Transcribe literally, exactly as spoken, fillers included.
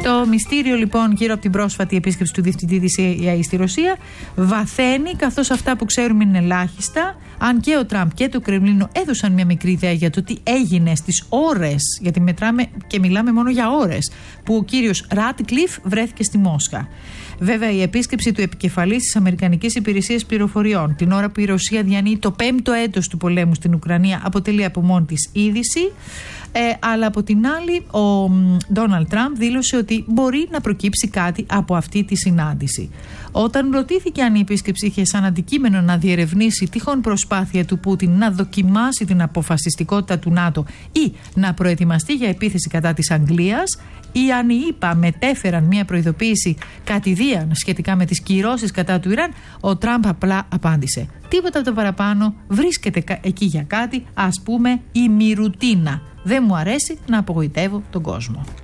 Το μυστήριο λοιπόν γύρω από την πρόσφατη επίσκεψη του διευθυντή της σι άι έι στη Ρωσία βαθαίνει, καθώς αυτά που ξέρουμε είναι ελάχιστα. Αν και ο Τραμπ και το Κρεμλίνο έδωσαν μια μικρή ιδέα για το τι έγινε στις ώρες, γιατί μετράμε και μιλάμε μόνο για ώρες, που ο κύριος Ράτκλιφ βρέθηκε στη Μόσχα. Βέβαια, η επίσκεψη του επικεφαλής της Αμερικανικής Υπηρεσίας Πληροφοριών, την ώρα που η Ρωσία διανύει το πέμπτο έτος του πολέμου στην Ουκρανία, αποτελεί από μόνη της είδηση. Ε, αλλά από την άλλη, ο Ντόναλντ Τραμπ δήλωσε ότι μπορεί να προκύψει κάτι από αυτή τη συνάντηση. Όταν ρωτήθηκε αν η επίσκεψη είχε σαν αντικείμενο να διερευνήσει τυχόν προσπάθεια του Πούτιν να δοκιμάσει την αποφασιστικότητα του ΝΑΤΟ ή να προετοιμαστεί για επίθεση κατά της Αγγλίας, ή αν οι ΗΠΑ μετέφεραν μια προειδοποίηση κατηδίαν σχετικά με τις κυρώσεις κατά του Ιράν, ο Τραμπ απλά απάντησε: τίποτα από το παραπάνω, βρίσκεται εκεί για κάτι, ας πούμε ημιρουτίνα. Δεν μου αρέσει να απογοητεύω τον κόσμο.